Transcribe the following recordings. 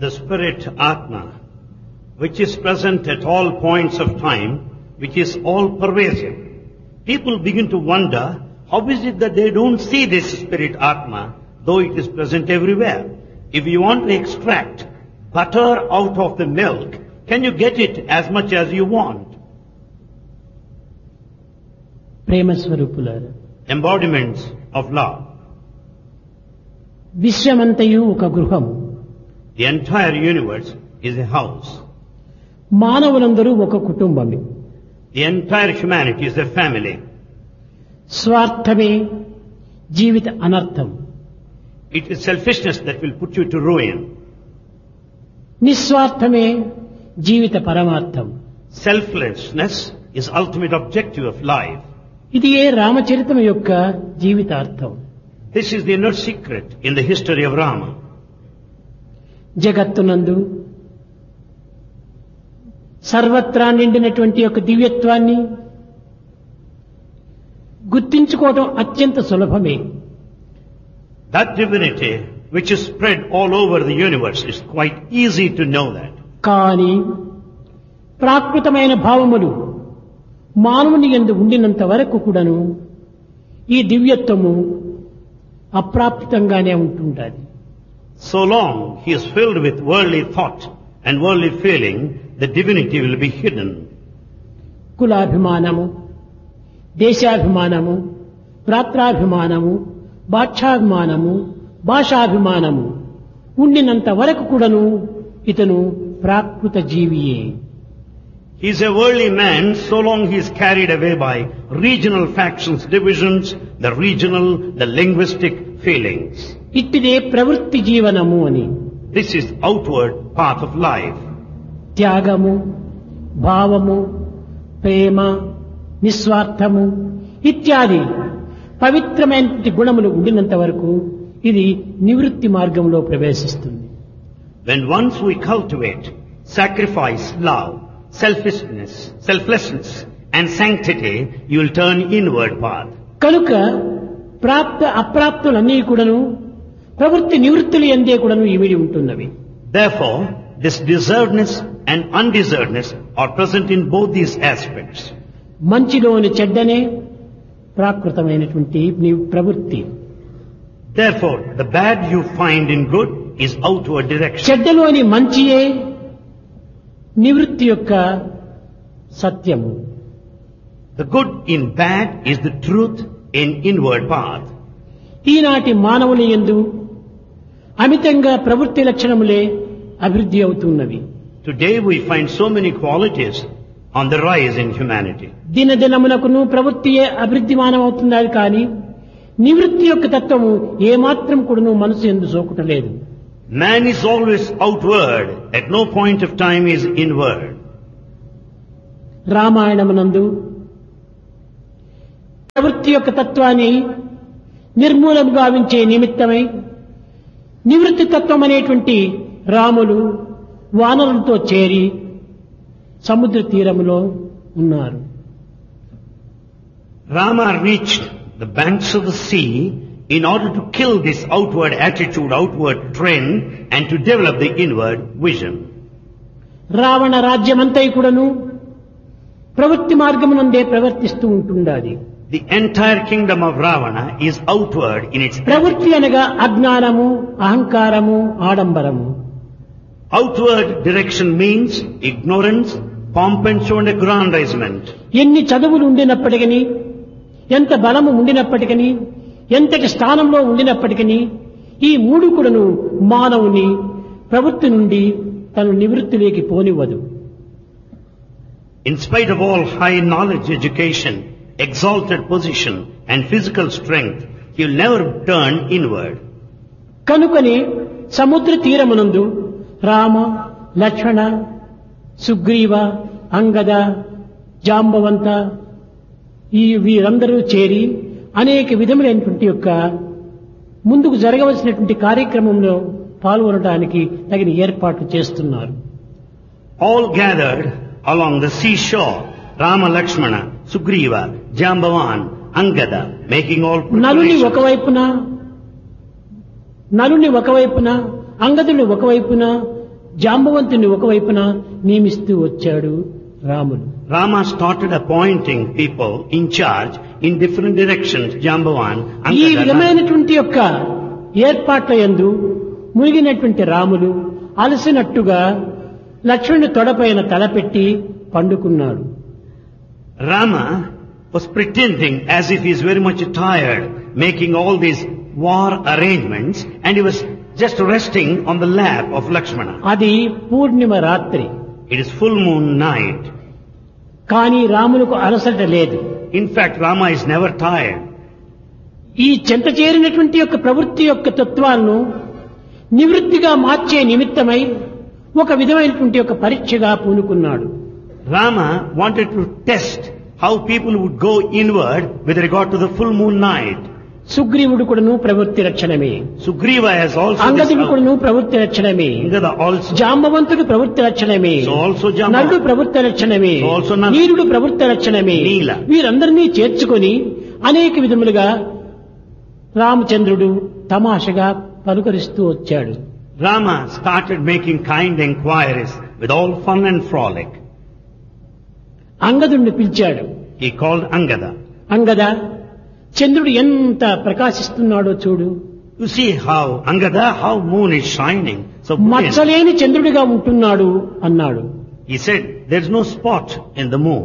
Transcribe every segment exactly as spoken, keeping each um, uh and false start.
the spirit Atma, which is present at all points of time, which is all pervasive. People begin to wonder, how is it that they don't see this spirit Atma, though it is present everywhere? If you want to extract butter out of the milk, can you get it as much as you want? ప్రేమ స్వరూపులారా, Embodiments of love. విశ్వమంతయు ఒక గృహము. The entire universe is a house. మానవులందరూ ఒక కుటుంబమే. The entire humanity is a family. స్వార్థమే జీవిత అనర్థం. It is selfishness that will put you to ruin. నిస్వార్థమే జీవిత పరమార్థం. Selflessness is ultimate objective of life. ఇది ఏ రామచరితం యొక్క జీవితార్థం. This is the inner secret in the history of Rama. జగత్తునందు సర్వత్రా నిండినటువంటి యొక్క దివ్యత్వాన్ని గుర్తించుకోవడం అత్యంత సులభమే. That divinity which is spread all over the universe is quite easy to know that. కానీ ప్రాకృతమైన భావములు మానవుని యందు ఉండినంత వరకు కూడాను ఈ దివ్యత్వము అప్రాప్తంగానే ఉంటుండాలి. So long he is filled with worldly thought and worldly feeling, the divinity will be hidden. కులాభిమానము, దేశాభిమానము, ప్రాత్రాభిమానము, భాషాభిమానము, భాషాభిమానము ఉండినంత వరకు కూడాను ఇతను ప్రాకృత జీవియే. He is a worldly man so long he is carried away by regional factions, divisions, the regional, the linguistic feelings. ఇట్టిదే ప్రవృత్తి జీవనము అని. This is outward path of life. త్యాగము, భావము, ప్రేమ, నిస్వార్థము ఇత్యాది పవిత్రమైన గుణములు ఉండినంత వరకు ఇది నివృత్తి మార్గంలో ప్రవేశిస్తుంది. When once we cultivate sacrifice, love, selfishness, selflessness and sanctity, you will turn inward path. కనుక ప్రాప్త అప్రాప్తులన్నీ కూడాను ప్రవృత్తి నివృత్తులు ఎందే కూడాను ఇమిడి ఉంటున్నవి. Therefore, this deservedness and undeservedness are present in both these aspects. మంచిలోని చెడ్డనే ప్రాకృతమైనటువంటి నీ ప్రవృత్తి. Therefore, the bad you find in good is outward direction. చెడ్డలోని మంచియే నివృత్తి యొక్క సత్యము. The good in bad is the truth in inward path. ఈనాటి మానవుని యందు అమితంగా ప్రవృత్తి లక్షణములే అభివృద్ధి అవుతున్నవి. Today we find so many qualities on the rise in humanity. దినదినమునకును ప్రవృత్తియే అభివృద్ధిమానం అవుతున్నది కానీ నివృత్తి యొక్క తత్వము ఏమాత్రం కూడాను మనసు యందు సోకుటలేదు. Man is always outward, at no point of time is inward. రామాయణమునందు ప్రవృత్తి యొక్క తత్వాన్ని నిర్మూలం గావించే నిమిత్తమై నివృత్తి తత్వం అనేటువంటి రాములు వానరులతో చేరి సముద్ర తీరములో ఉన్నారు. Rama reached the banks of the sea in order to kill this outward attitude, outward trend, and to develop the inward vision. Ravana రాజ్యమంతై కూడాను ప్రవృత్తి మార్గమునందే ప్రవర్తిస్తూ ఉంటుండాలి. The entire kingdom of Ravana is outward in its ప్రవృత్తి అనగా అజ్ఞానము, అహంకారము, ఆడంబరము. outward direction means ignorance, pomp and show and aggrandizement. ఎన్ని చదువులు ఉండినప్పటికీ, ఎంత బలము ఉండినప్పటికీ, ఎంతటి స్థానంలో ఉండినప్పటికీ ఈ మూడు కూడాను మానవుని ప్రవృత్తి నుండి తను నివృత్తిలోకి పోనివ్వదు. In spite of all high knowledge, education, exalted position and physical strength, he will never turn inward. కనుకని సముద్ర తీరమునందు రామ, లక్ష్మణ, సుగ్రీవ, అంగద, జాంబవంత ఈ వీరందరూ చేరి అనేక విధములైనటువంటి యొక్క ముందుకు జరగవలసినటువంటి కార్యక్రమంలో పాల్గొనడానికి తగిన ఏర్పాట్లు చేస్తున్నారు. All gathered along the seashore, Rama, Lakshmana, Sugriva, Jambavan, Angada, making all నలుని preparations. ఒకవైపున నలుని ఒకవైపున అంగదుని ఒకవైపున జాంబవంతుని ఒకవైపున నియమిస్తూ వచ్చాడు రాముడు. Rama started appointing people in charge in different directions. Jambavan, ఈ విధమైనటువంటి యొక్క ఏర్పాట్ల యందు మునిగినటువంటి రాముడు అలసినట్టుగా లక్ష్మణుని తొడపైన తలపెట్టి పండుకున్నాడు. Rama was pretending as if he is very much tired, making all these war arrangements, and he was just resting on the lap of Lakshmana. అది పూర్ణిమ రాత్రి. It is full moon night. కానీ రాములకు అలసట లేదు. In fact, Rama is never tired. ఈ చెంత చేరినటువంటి యొక్క ప్రవృత్తి యొక్క తత్వాలను నివృత్తిగా మార్చే నిమిత్తమై ఒక విధమైనటువంటి ఒక పరీక్షగా పూనుకున్నాడు. Rama wanted to test how people would go inward with regard to the full moon night. సుగ్రీవుడు కూడాను ప్రవృత్తి రక్షణమే. Sugriva has also అంగదుడు కూడాను ప్రవృత్తి రక్షణమే. Angada also. జాంబవంతుడు ప్రవృత్తి రక్షణమే. So also Jamba. నలుడు ప్రవృత్తి రక్షణమే. So also Nal. నీరుడు ప్రవృత్తి రక్షణమే. నీల. వీరందరినీ చేర్చుకొని అనేక విధములుగా రామచంద్రుడు తమాషగా పలుకరిస్తూ వచ్చాడు. Rama started making kind enquiries with all fun and frolic. అంగదుడిని పిలిచాడు. He called Angada. అంగద, చంద్రుడు ఎంత ప్రకాశిస్తున్నాడో చూడు. You see how, Angada, how moon is shining. So brilliant. మచ్చలేని చంద్రుడిగా ఉంటున్నాడు అన్నాడు. He said, there is no spot in the moon.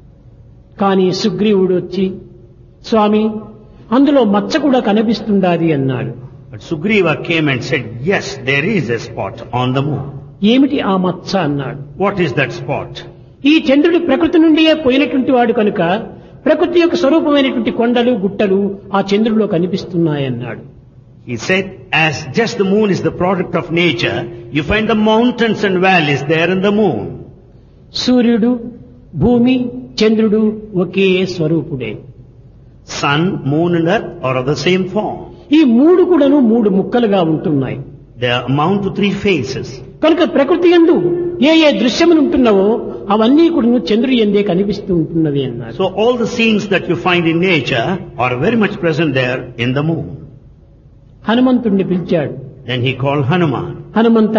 కానీ సుగ్రీవుడు వచ్చి, స్వామి అందులో మచ్చ కూడా కనిపిస్తుండాది అన్నాడు. But Sugriva came and said, yes, there is a spot on the moon. ఏమిటి ఆ మచ్చ అన్నాడు. What is that spot? ఈ చంద్రుడు ప్రకృతి నుండియే పోయినటువంటి వాడు కనుక ప్రకృతి యొక్క స్వరూపమైనటువంటి కొండలు గుట్టలు ఆ చంద్రుడిలో కనిపిస్తున్నాయన్నాడు. He said, as just the moon is the product of nature, you find the mountains and valleys there in the moon. సూర్యుడు, భూమి, చంద్రుడు ఒకే స్వరూపుడే. Sun, moon and earth are of the same form. ఈ మూడు కూడాను మూడు ముక్కలుగా ఉంటున్నాయి. They amount to three faces. కనుక ప్రకృతి యందు ఏ ఏ దృశ్యములు ఉంటున్నావో అవన్నీ కూడా చంద్రుడి యందే కనిపిస్తూ ఉంటున్నవి అన్నారు. So all the scenes that you find in nature are very much present there in the moon. హనుమంతుడిని పిలిచాడు. Then he called Hanuman. Hanumantha,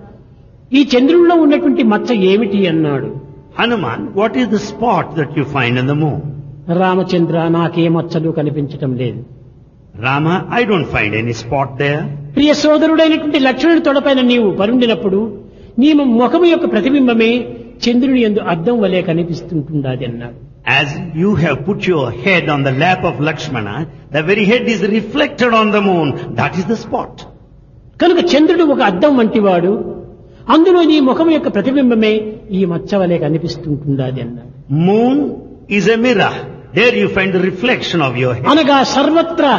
ఈ చంద్రుడిలో ఉన్నటువంటి మచ్చ ఏమిటి అన్నాడు. Hanuman, what is the spot that you find in the moon? Ramachandra, నాకే మచ్చలు కనిపించటం లేదు. Rama, I don't find any spot there. ప్రియ సోదరుడైనటువంటి లక్ష్మణుడి తొడపైన నీవు పరుండినప్పుడు నీ ముఖము యొక్క ప్రతిబింబమే చంద్రుని యందు అద్దం వలె కనిపిస్తుంటున్నది అన్నాడు. As you have put your head on the lap of Lakshmana, the very head is reflected on the moon. That is the spot. కనుక చంద్రుడు ఒక అద్దం వంటివాడు, అందులో నీ ముఖం యొక్క ప్రతిబింబమే ఈ మచ్చ వలె కనిపిస్తుంటున్నది అన్నాడు. Moon is a mirror. There you find the reflection of your head. అనగా సర్వత్రా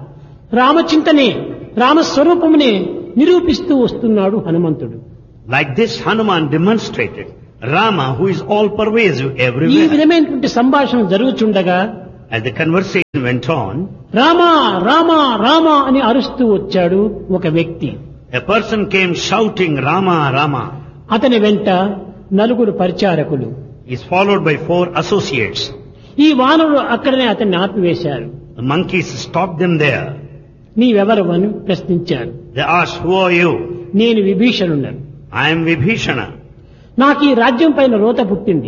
రామచింతనే రామస్వరూపమునే నిరూపిస్తూ వస్తున్నాడు హనుమంతుడు. Like this, Hanuman demonstrated Rama, who is all pervasive ఈ everywhere. విధమైనటువంటి సంభాషణ జరుగుచుండగా As the conversation went on, Rama Rama Rama అని అరుస్తూ వచ్చాడు ఒక వ్యక్తి. a person came shouting, Rama, Rama. అతని వెంట నలుగురు పరిచారకులు. He is followed by four associates. ఈ వానరులు అక్కడనే అతన్ని ఆపివేశారు. The monkeys stopped them there. నీవెవరు అని ప్రశ్నించారు. They asked, who are you? నేను విభీషణుడను. I am Vibhishana. నాకు ఈ రాజ్యం పైన రోత పుట్టింది.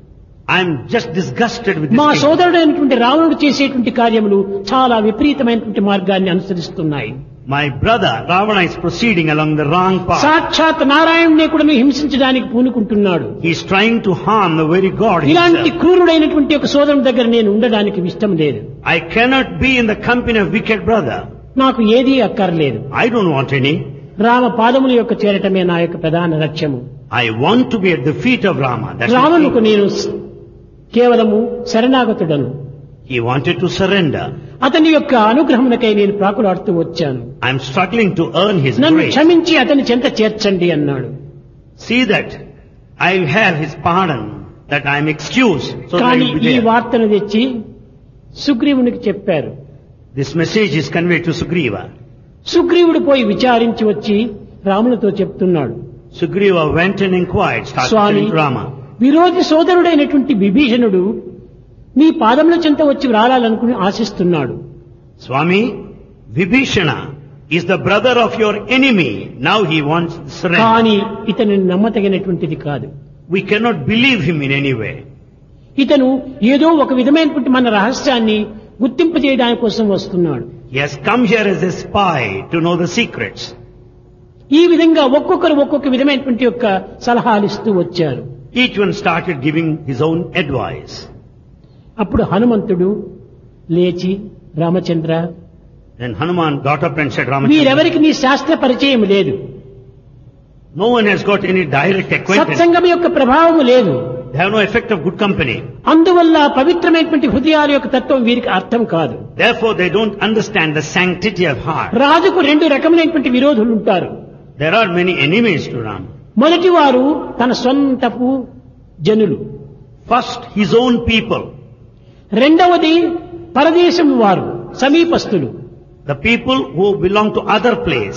I am just disgusted with this మా kingdom. సోదరుడైనటువంటి రావణుడు చేసేటువంటి కార్యములు చాలా విపరీతమైనటువంటి మార్గాన్ని అనుసరిస్తున్నాయి. My brother Ravana is proceeding along the wrong path. సాక్షాత్ నారాయణునే కూడా హింసించడానికి పూనుకుంటున్నాడు. He is trying to harm the very God ఇలాంటి himself. క్రూరుడైనటువంటి ఒక సోదరుని దగ్గర నేను ఉండడానికి ఇష్టం లేదు. I cannot be in the company of wicked brother. నాకు ఏదీ అక్కర్లేదు. I don't want any. Rama పాదముల యొక్క చేరటమే నా యొక్క ప్రధాన లక్ష్యము. I want to be at the feet of Rama. That's రావణుకు the నేను కేవలము శరణాగతుడను. He wanted to surrender. అతని యొక్క అనుగ్రహమునకై నేను ప్రాకులాడుతూ వచ్చాను. I am struggling to earn his నన్ను grace. క్షమించి అతని చెంత చేర్చండి అన్నాడు. See that I will have his pardon, that I am excused. So that I కానీ will be ఈ there. వార్తను తెచ్చి సుగ్రీవునికి చెప్పారు. This message is conveyed to Sugriva. సుగ్రీవుడు పోయి విచారించి వచ్చి రామునితో చెప్తున్నాడు. Sugriva went and inquired, started Swamy, telling to Rama. విరోధి సోదరుడైనటువంటి విభీషణుడు నీ పాదముల చెంత వచ్చి రాలాలనుకుని ఆశిస్తున్నాడు. Swami, Vibhishana, is the brother of your enemy. Now he wants surrender. కానీ ఇతను నమ్మతగినటువంటిది కాదు. We cannot believe him in any way. ఇతను ఏదో ఒక విధమైనటువంటి మన రహస్యాన్ని గుర్తింపజేయడానికి కోసం వస్తున్నాడు. He has come here as a spy to know the secrets. ఈ విధంగా ఒక్కొక్కరు ఒక్కొక్క విధమైనటువంటి యొక్క సలహాలు ఇస్తూ వచ్చారు. Each one started giving his own advice. అప్పుడు హనుమంతుడు లేచి Ramachandra, Then Hanuman got up and said, Ramachandra, మీరెవరికి నీ శాస్త్ర పరిచయం లేదు, no one has got any direct acquaintance. సత్సంగం యొక్క ప్రభావం లేదు, They have no effect of good company. అందువల్ల పవిత్రమైనటువంటి హృదయాల యొక్క తత్వం వీరికి అర్థం కాదు. Therefore they don't understand the sanctity of heart. రాజుకు రెండు రకములైనటువంటి విరోధులు ఉంటారు. There are many enemies to Ram. మొదటి వారు తన సొంతపు జనులు, First, his own people. రెండవది పరదేశం వారు, సమీపస్తులు. The people who belong to other place.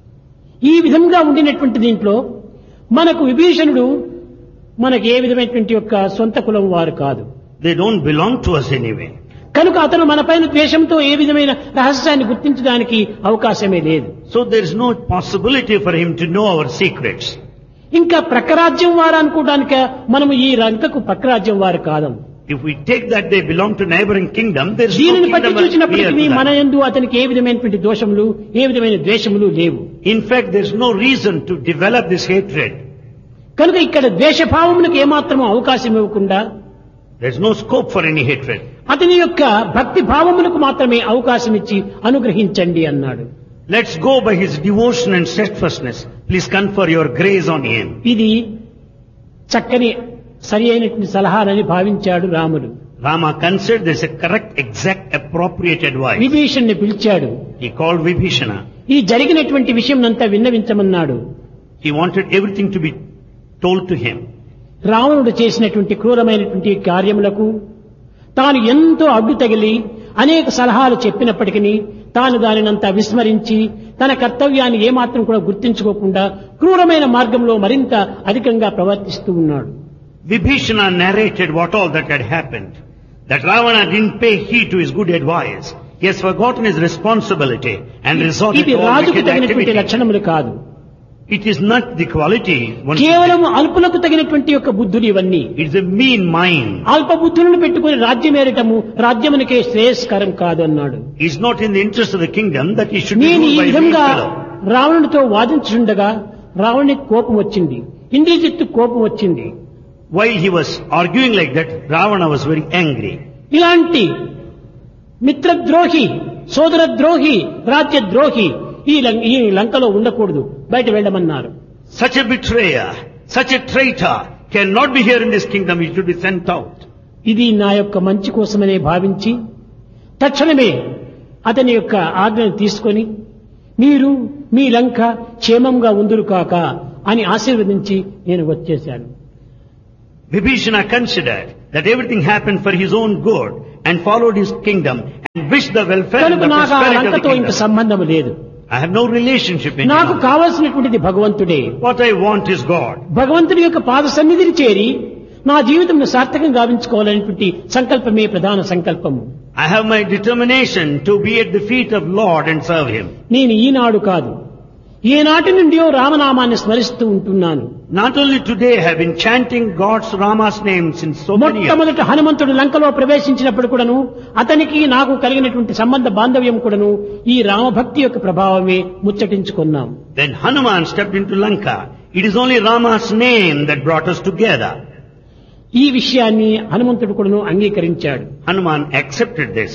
ఈ విధంగా ఉండినటువంటి దీంట్లో మనకు విభీషణుడు మనకు ఏ విధమైనటువంటి యొక్క సొంత కులం వారు కాదు. They don't belong to us anyway. కనుక అతను మనపైన ద్వేషంతో ఏ విధమైన రహస్యాన్ని గుర్తించడానికి అవకాశమే లేదు. So there is no possibility for him to know our secrets. ఇంకా ప్రక్కరాజ్యం వారు అనుకోవడానికి మనము ఈ రంకకు ప్రక్కరాజ్యం వారు కాదు. If we take that they belong to neighboring kingdom, there is no దీనిని బట్టి kingdom near చూసినప్పటికీ to మన that. యందు అతనికి ఏ విధమైనటువంటి దోషములు ఏ విధమైన ద్వేషములు లేవు. In fact, there is no reason to develop this hatred. కనుక ఇక్కడ ద్వేషభావములకు ఏమాత్రం అవకాశం ఇవ్వకుండా There is no scope for any hatred. అతని యొక్క భక్తి భావములకు మాత్రమే అవకాశం ఇచ్చి అనుగ్రహించండి అన్నాడు. Let's go by his devotion and steadfastness. Please confer your grace on him. ఇది చక్కని సరి అయినటువంటి సలహాలని భావించాడు రాముడు. Rama considered this a correct, exact, appropriate advice. విభీషణ్ణి పిలిచాడు. He called Vibhishana. ఈ జరిగినటువంటి విషయం అంతా విన్నవించమన్నాడు. He wanted everything to be told to him. రావణుడు చేసినటువంటి క్రూరమైనటువంటి కార్యములకు తాను ఎంతో అడ్డు తగిలి అనేక సలహాలు చెప్పినప్పటికీ తాను దానినంతా విస్మరించి తన కర్తవ్యాన్ని ఏమాత్రం కూడా గుర్తించుకోకుండా క్రూరమైన మార్గంలో మరింత అధికంగా ప్రవర్తిస్తూ ఉన్నాడు. Vibhishana narrated what all that had happened. That Ravana didn't pay heed to his good advice. He has forgotten his responsibility and resorted ఇది to all రాజుకు wicked తగినటువంటి activity. లక్షణములు కాదు. It is not the quality one should కేవలం అల్పులకు తగినటువంటి యొక్క బుద్ధులు ఇవన్నీ. take. It is a mean mind. అల్ప బుద్ధులను పెట్టుకుని రాజ్యమేరటము రాజ్యమునికే శ్రేయస్కరం కాదు అన్నాడు. It is not in the interest of the kingdom that he should be నేను ruled ఈ by a mean విధంగా fellow. రావణుడితో వాదించుండగా రావణునికి కోపం వచ్చింది, ఇంద్రజిత్తు కోపం వచ్చింది. While he was arguing like that, Ravana was very angry. ఇలాంటి మిత్రద్రోహి, సోదరద్రోహి, రాజ్యద్రోహి ఈ లం- ఈ లంకలో ఉండకూడదు, బయట వెళ్ళమన్నారు. Such a betrayer, such a traitor cannot be here in this kingdom. He should be sent out. ఇది నా యొక్క మంచి కోసమనే భావించి తక్షణమే అతని యొక్క ఆజ్ఞను తీసుకొని మీరు మీ లంక క్షేమంగా ఉందురు కాక అని ఆశీర్వదించి నేను వచ్చేశాను. Vibhishana considered that everything happened for his own good and followed his kingdom and wished the welfare and కనుక the నాకు ఆ prosperity of the లంకతో ఇంక kingdom. సంబంధం లేదు. I have no relationship in నాకు it. కావలసినటువంటిది భగవంతుడే. What I want is God. భగవంతుడి యొక్క పాద సన్నిధిని చేరి నా జీవితంను సార్థకం గావించుకోవాలనేటువంటి సంకల్పమే ప్రధాన సంకల్పము. I have my determination to be at the feet of Lord and serve Him. నేను ఈనాడు కాదు, ఏనాటి నుండియో రామనామాన్ని స్మరిస్తూ ఉంటున్నాను. Not only today I have been chanting God's Rama's name since so many years. మొట్టమొదట హనుమంతుడు లంకలో ప్రవేశించినప్పుడు కూడాను అతనికి నాకు కలిగినటువంటి సంబంధ బాంధవ్యం కూడాను ఈ రామభక్తి యొక్క ప్రభావమే ముచ్చటించుకున్నాం. When Hanuman stepped into Lanka, it is only Rama's name that brought us together. ఈ విషయాన్ని హనుమంతుడు కూడాను అంగీకరించాడు. Hanuman accepted this.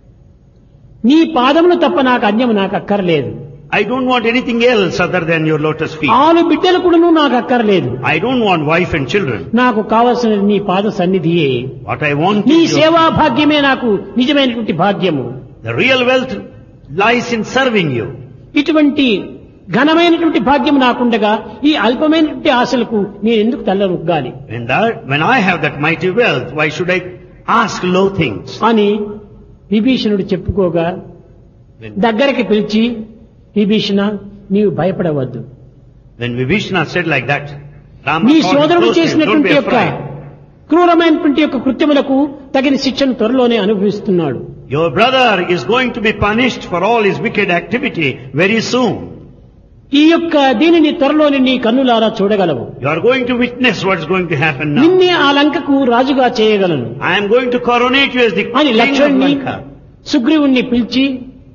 నీ పాదములు తప్ప నాకు అన్యము నాకు అక్కర్లేదు. I don't want anything else other than your lotus feet. ఆలు బిడ్డలు కూడాను నాకు అక్కర్లేదు. I don't want wife and children. నాకు కావలసినది నీ పాద సన్నిధియే. What I want నీ is your, సేవా భాగ్యమే నాకు నిజమైనటువంటి భాగ్యము. the real wealth lies in serving you. ఇటువంటి ఘనమైనటువంటి భాగ్యం నాకుండగా ఈ అల్పమైనటువంటి ఆశలకు నేను ఎందుకు తల్లనొగ్గాలి When, that, when I have that mighty wealth, why should I ask low things? అని విభీషణుడు చెప్పుకోగా When, దగ్గరికి పిలిచి, విభీషణ నీవు భయపడవద్దు, when Vibhishana said like that, Rama నీ called him సోదరుడు close to him, don't చేసినటువంటి be యొక్క afraid. క్రూరమైనటువంటి యొక్క కృత్యములకు తగిన శిక్షను త్వరలోనే అనుభవిస్తున్నాడు. Your brother is going to be punished for all his wicked activity very soon. ఈ యొక్క దీనిని త్వరలోని నీ కన్నులారా చూడగలవు. You are going to witness what's going to happen now. నిన్నే ఆ లంకకు రాజుగా చేయగలను I am going to coronate you as the అని king of లక్ష్మణుని Lanka. సుగ్రీవుణ్ణి పిలిచి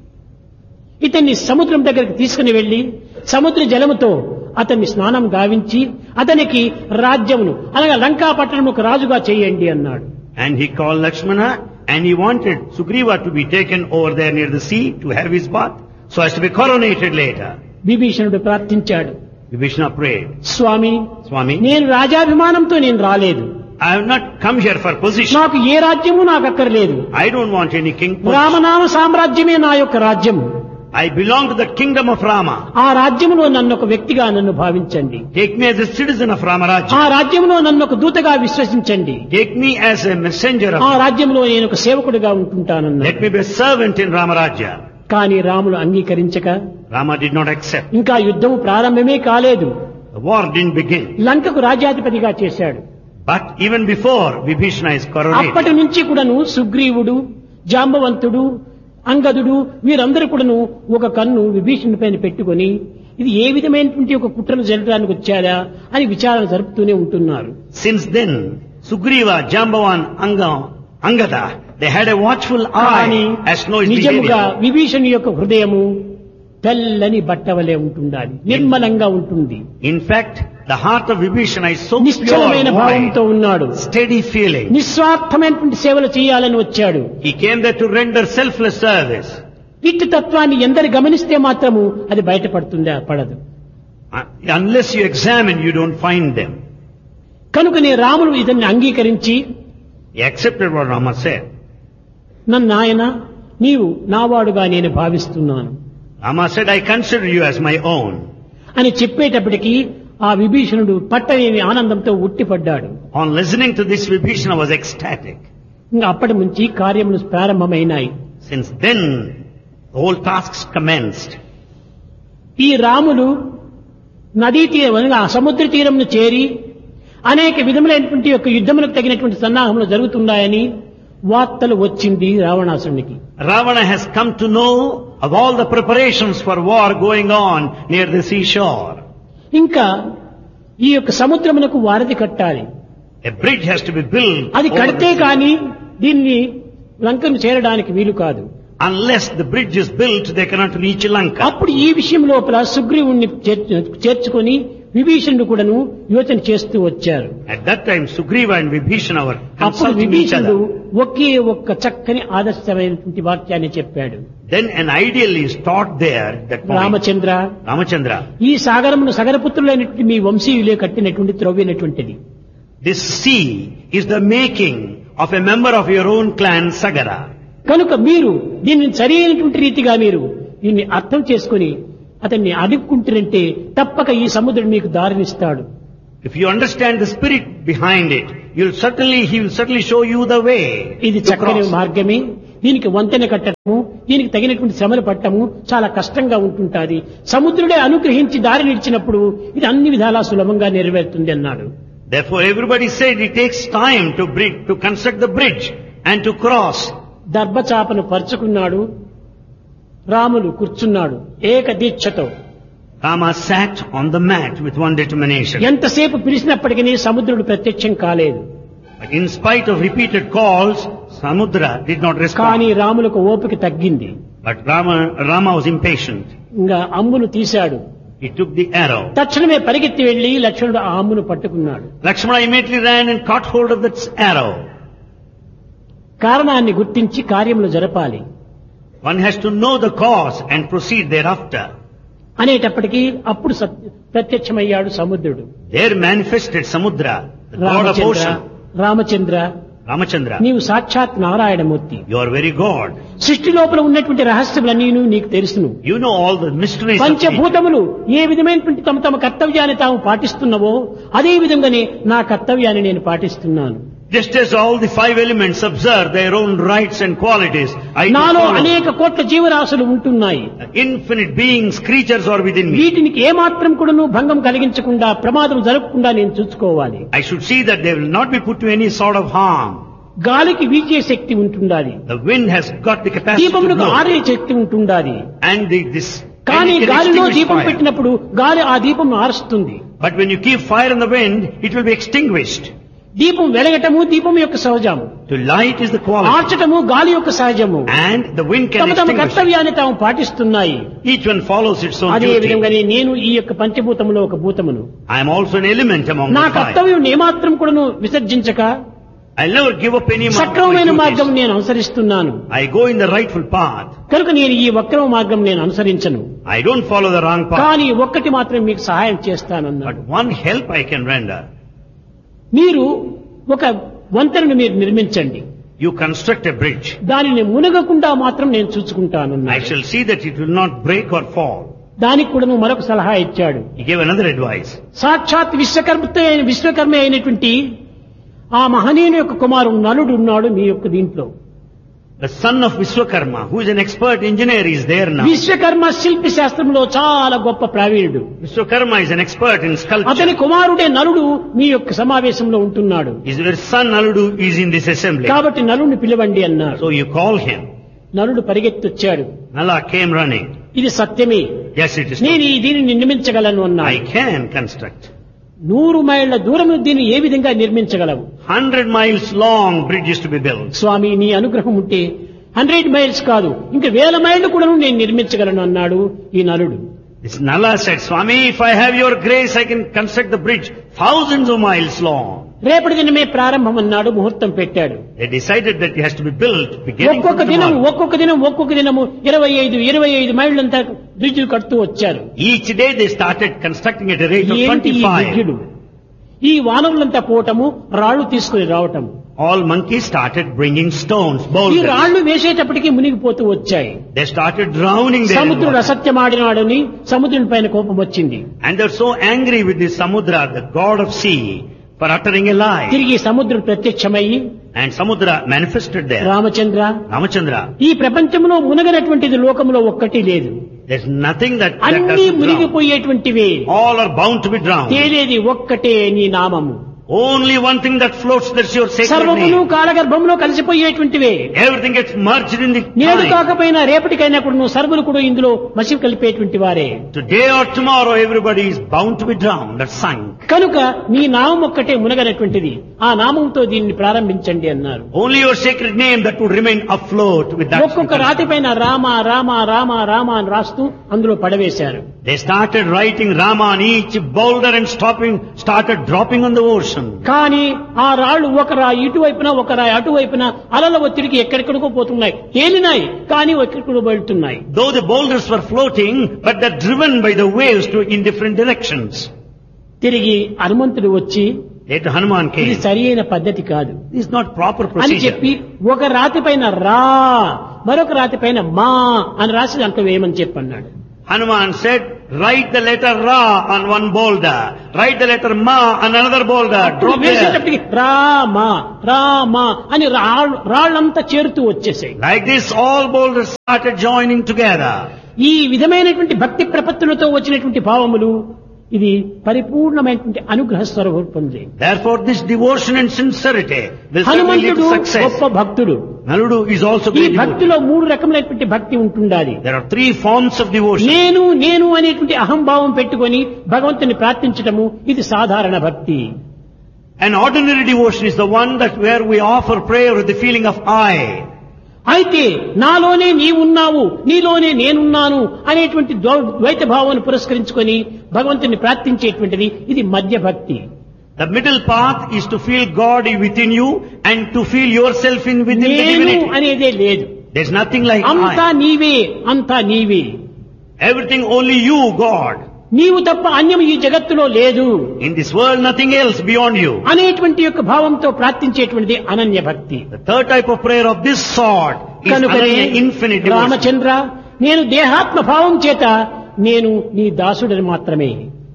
ఇతన్ని సముద్రం దగ్గరికి తీసుకుని వెళ్లి సముద్ర జలముతో అతన్ని స్నానం గావించి అతనికి రాజ్యమును అనగా లంకా పట్టణముకు రాజుగా చేయండి అన్నాడు. And he called Lakshmana and he wanted Sugriva to be taken over there near the sea to have his bath so as to be coronated later. విభీషణుడు ప్రార్థించాడు. Vibhishana prayed, స్వామి, Swami, నేను రాజాభిమానంతో నేను రాలేదు. I have not come here for position. నాకు ఏ రాజ్యము నాకు అక్కర్లేదు. I don't want any king position. రామనామ సామ్రాజ్యమే నా యొక్క రాజ్యము. I belong to the kingdom of Rama. ఆ రాజ్యములో నన్ను ఒక వ్యక్తిగా నన్ను భావించండి. Take me as a citizen of ఆ Ramarajya. రాజ్యములో నన్ను ఒక దూతగా విశ్వసించండి. Take me as a messenger ఆ of. రాజ్యంలో నేను ఒక సేవకుడిగా ఉంటుంటానన్నాడు. Let me be a servant in Ramarajya. కానీ Ramulu అంగీకరించక Rama did not accept. ఇంకా యుద్ధము ప్రారంభమే కాలేదు. The war didn't begin. లంకకు రాజ్యాధిపతిగా చేశాడు. But even before Vibhishana is అప్పటి coronated, నుంచి కూడాను సుగ్రీవుడు, జాంబవంతుడు, అంగదుడు వీరందరూ కూడాను ఒక కన్ను విభీషణుడి పైన పెట్టుకొని ఇది ఏ విధమైనటువంటి ఒక కుట్రను జరగడానికి వచ్చారా అని విచారణ జరుపుతూనే ఉంటున్నారు. since then, Sugriva, Jambavan, Anga, Angada, they had a watchful కానీ eye as no is నిజముగా behaving. విభీషణుడి యొక్క హృదయము తెల్లని బట్టవలే ఉంటుండాలి, నిర్మలంగా ఉంటుంది, In fact, the heart of Vibhishana is so నిశ్చలమైన pure, భావంతో white, ఉన్నాడు. steady feeling. నిస్వార్థమైనటువంటి సేవలు చేయాలని వచ్చాడు. He came there to render selfless service. ఇట్టి తత్వాన్ని ఎందరు గమనిస్తే మాత్రము అది బయటపడుతుందా పడదు. Uh, Unless you examine, you don't find them. కనుకనే రాముడు ఇతన్ని అంగీకరించి He accepted what Rama said. నన్ను ఆయన నీవు నావాడుగా నేను భావిస్తున్నాను Rama said, I consider you as my own. అని చెప్పేటప్పటికీ ఆ విభీషణుడు పట్టలేని ఆనందంతో ఉట్టిపడ్డాడు. On listening to this, Vibhishana was ecstatic. ఇంకా అప్పటి నుంచి కార్యములు ప్రారంభమైనాయి. Since then, the whole tasks commenced. ఈ రాములు నదీ తీరం ఆ సముద్ర తీరంను చేరి అనేక విధములైనటువంటి యొక్క యుద్ధములకు తగినటువంటి సన్నాహములు జరుగుతున్నాయని వార్తలు వచ్చింది రావణాసురునికి. Ravana has come to know of all the preparations for war going on near the seashore. ఇంకా ఈ యొక్క సముద్రమునకు వారధి కట్టాలి. A bridge has to be built. అది over కడితే the sea. కానీ దీన్ని లంకను చేరడానికి వీలు కాదు. Unless the bridge is built, they cannot reach Lanka. అప్పుడు ఈ విషయం లోపల సుగ్రీవుణ్ణి చేర్చు- చేర్చుకొని విభీషణుడు కూడాను యోచన చేస్తూ వచ్చారు. At that time, Sugriva and Vibhishana were అప్పుడు consulting each విభీషణుడు other. ఒకే ఒక్క చక్కని ఆదర్శమైనటువంటి వాక్యాన్ని చెప్పాడు. Then an ideal is taught there at that point. Ramachandra, Ramachandra, ఈ సాగరమును సగరపుత్రులైనటువంటి మీ వంశీయులే కట్టినటువంటి త్రవ్వినటువంటిది. this sea is the making of a member of your own clan, Sagara. కనుక మీరు దీన్ని సరైనటువంటి రీతిగా మీరు దీన్ని అర్థం చేసుకుని అతన్ని అడుక్కుంటారంటే తప్పక ఈ సముద్రుడు మీకు దారినిస్తాడు. If you understand the spirit behind it, you'll certainly, he will certainly show you the way ఇది to చక్కని cross. మార్గమే. దీనికి వంతెన కట్టడము, దీనికి తగినటువంటి శ్రమలు పట్టడము చాలా కష్టంగా ఉంటుంటాది. సముద్రుడే అనుగ్రహించి దారి నిలిచినప్పుడు ఇది అన్ని విధాలా సులభంగా నెరవేరుతుంది అన్నాడు. Therefore, everybody said it takes time to bring, to construct the bridge and to cross. దర్భచాపను పరుచుకున్నాడు. Ramulu కూర్చున్నాడు ఏక దీక్షతో. Rama sat on the mat with one determination. ఎంతసేపు పిలిచినప్పటికీ సముద్రుడు ప్రత్యక్షం కాలేదు. But in spite of repeated calls, Samudra did not కానీ respond. రాములకు ఓపిక తగ్గింది. But Rama, Rama was impatient. ఇంకా అమ్మును తీశాడు. He took the arrow. తక్షణమే పరిగెత్తి వెళ్లి లక్ష్మణుడు ఆ అమ్మును పట్టుకున్నాడు. Lakshmana immediately ran and caught hold of that arrow. కారణాన్ని గుర్తించి కార్యములు జరపాలి One has to know the cause and proceed thereafter. అనేటప్పటికీ అప్పుడు సత్- ప్రత్యక్షమయ్యాడు సముద్రుడు. There manifested Samudra, the god of Ramachandra, ocean. Ramachandra, Ramachandra, నీవు సాక్షాత్ Narayanamurthy. you are very God. సృష్టి లోపల ఉన్నటువంటి రహస్యములన్నీ నీకు తెలుసును. You know all the mysteries of nature. పంచభూతములు ఏ విధమైనటువంటి తమ తమ కర్తవ్యాన్ని తాము పాటిస్తున్నవో అదే విధంగానే నా కర్తవ్యాన్ని నేను పాటిస్తున్నాను. Just as all the five elements observe their own rights and qualities, I do నాలో follow. అనేక కోట్ల జీవరాశులు ఉంటున్నాయి. Infinite beings, creatures are within me. వీటికి ఏమాత్రం కూడాను భంగం కలిగించకుండా ప్రమాదం జరగకుండా నేను చూసుకోవాలి. I should see that they will not be put to any sort of harm. గాలికి వీచే శక్తి ఉంటుండాలి, The wind has got the capacity to దీపములకు blow. ఆరే శక్తి ఉంటుండాలి. And the, this కానీ and it can గాలిలో extinguish దీపం fire. పెట్టినప్పుడు గాలి ఆ దీపం ఆరుస్తుంది. But when you keep fire in the wind, it will be extinguished. దీపం వెలగటము దీపం యొక్క సహజము, To light is the quality. ఆర్చటము గాలి యొక్క సహజము. And the wind can తమ తమ extinguish. కర్తవ్యాన్ని తాము పాటిస్తున్నాయి. Each one follows its own అదే duty. విధంగానే నేను ఈ యొక్క పంచభూతములో ఒక భూతమును. I am also an element among నా the five. కర్తవ్యం ఏమాత్రం కూడాను విసర్జించక I'll never give up any of my సక్రమమైన మార్గం duties. నేను అనుసరిస్తున్నాను. I go in the rightful path. కనుక నేను ఈ వక్రమ మార్గం నేను అనుసరించను. I don't follow the wrong path. కానీ ఒక్కటి మాత్రం మీకు సహాయం చేస్తానన్నాడు. But one help I can render. మీరు ఒక వంతెనను మీరు నిర్మించండి, You construct a bridge. దానిని మునగకుండా మాత్రం నేను I చూసుకుంటానన్నాడు. shall see that it will not break or fall. దానికి కూడా మరొక సలహా ఇచ్చాడు. He gave another advice. సాక్షాత్ విశ్వకర్మతో అయిన విశ్వకర్మ అయినటువంటి ఆ మహనీయుని యొక్క కుమారుడు నలుడు ఉన్నాడు మీ యొక్క దీంట్లో. The son of Vishwakarma, who is an expert engineer, is there now. Vishwakarma శిల్పి శాస్త్రంలో చాలా గొప్ప ప్రావీణుడు. Vishwakarma is an expert in అతని sculpture. కుమారుడే నలుడు మీ యొక్క సమావేశంలో ఉంటున్నాడు. His son Naludu is in this assembly. కాబట్టి నలుడిని పిలవండి అన్నాడు. So you call him. నలుడు పరిగెత్తొచ్చాడు. Nala came running. ఇది సత్యమే, Yes, it is నేను true. ఈ దీనిని నిర్మించగలను I అన్నాడు. can construct. నూరు మైళ్ళ దూరం దీన్ని ఏ విధంగా నిర్మించగలవు? Hundred miles long bridge is to be built. స్వామి నీ అనుగ్రహం ఉంటే హండ్రెడ్ మైల్స్ కాదు ఇంకా వేల మైళ్ళు కూడా నేను నిర్మించగలను అన్నాడు ఈ నలుడు. This Nala said, Swami, if I have your grace, I can construct the bridge thousands of miles long. రేపటి దినమే ప్రారంభం అన్నాడు, ముహూర్తం పెట్టాడు. They decided that it has to be built beginning from ఒక్కొక్క దినం tomorrow. ఒక్కొక్క దినం ఒక్కొక్క దినము ఇరవై ఐదు ఇరవై ఐదు మైళ్ళంతా బ్రిడ్జిలు కడుతూ వచ్చారు. Each day they started constructing at a rate of ఏంటి ఈ twenty-five. బ్రిడ్జిలు? ఈ వానరులంతా పోవటము, రాళ్లు తీసుకుని రావటము. All monkeys started bringing stones, ఈ boulders. రాళ్లు వేసేటప్పటికి మునిగిపోతూ వచ్చాయి. They started drowning there. in సముద్రుడు water. అసత్యమాడినాడని సముద్రుని పైన కోపం వచ్చింది. And they're so angry with the Samudra, the god of sea, for uttering a lie. తిరిగి సముద్రుడు ప్రత్యక్షమయ్యి, And Samudra manifested there. Ramachandra, Ramachandra, ఈ ప్రపంచంలో మునగనటువంటిది లోకంలో ఒక్కటి లేదు, there's nothing that, that అన్ని doesn't drown. మునిగిపోయేటువంటివే, All are bound to be drowned. తేలేది ఒక్కటే నీ నామము. Only one thing that floats, that's your sacred సర్వమును name. కాలగర్భంలో కలిసిపోయేటువంటివే. Everything gets merged in the నేడు time. కాకపోయినా రేపటికైనా కూడా నువ్వు సర్వులు కూడా ఇందులో మసి కలిపేటువంటి వారే. Today or tomorrow, everybody is bound to be drowned, that's sunk. కనుక నీ నామం ఒక్కటే మునగనటువంటిది, ఆ నామంతో దీన్ని ప్రారంభించండి అన్నారు. Only your sacred name that would remain afloat with that. ఒక్కొక్క రాతి పైన రామ రామ రామ రామ అని రాస్తూ అందులో పడవేశారు. They started writing Rama on each boulder and stopping, started dropping on the ocean. కానీ ఆ రాళ్లు ఒక రాయి ఇటువైపున ఒక రాయి అటువైపున అలల ఒత్తిడికి ఎక్కడెక్కడికో పోతున్నాయి, తేలినాయి కానీ ఎక్కడికో వెళ్తున్నాయి. Though the boulders were floating, but they're driven by the waves to in different directions. తిరిగి హనుమంతుడు వచ్చి Later Hanuman ఇది came. సరి అయిన పద్ధతి కాదు This is not proper అని procedure. చెప్పి ఒక రాతి పైన రా మరొక రాతి పైన మా అని రాసి అంత వేయమని చెప్పన్నాడు. Hanuman said, write the letter Ra on one boulder, write the letter Ma on another boulder, drop there. వేసేటప్పటికి Rama Rama అని రాళ్ళు రాళ్ళంతా చేరుతూ వచ్చేసాయి. Like this, all boulders started joining together. ఈ విధమైనటువంటి భక్తి ప్రపత్తులతో వచ్చినటువంటి భావములు ఇది పరిపూర్ణమైనటువంటి అనుగ్రహ స్వరూపంది. Therefore, this devotion and sincerity will certainly lead హనుమంతుడు to success. గొప్ప భక్తుడు. Naludu is also ఈ great devotee. భక్తిలో మూడు రకములైనటువంటి భక్తి ఉంటుండాలి. There are three forms of devotion. నేను నేను అనేటువంటి అహంభావం పెట్టుకొని భగవంతుని ప్రార్థించటము ఇది సాధారణ భక్తి. An ordinary devotion is the one that where we offer prayer with the feeling of I. అయితే నాలోనే నీవున్నావు నీలోనే నేనున్నాను అనేటువంటి ద్వ- ద్వైత భావాన్ని పురస్కరించుకొని భగవంతుని ప్రార్థించేటువంటిది ఇది మధ్య భక్తి. The middle path is to feel God within you and to feel yourself in within the నేను divinity. అనేదే లేదు. There's nothing like అంతా I. నీవే అంతా నీవే. Everything only you, God. నీవు తప్ప అన్యం ఈ జగత్తులో లేదు In this world, nothing else beyond you. అనేటువంటి యొక్క భావంతో ప్రార్థించేటువంటిది అనన్య భక్తి. The third type of prayer of this sort is కనుకనే ananya, infinite devotion. రామచంద్ర నేను దేహాత్మ భావం చేత నేను నీ దాసుడని మాత్రమే.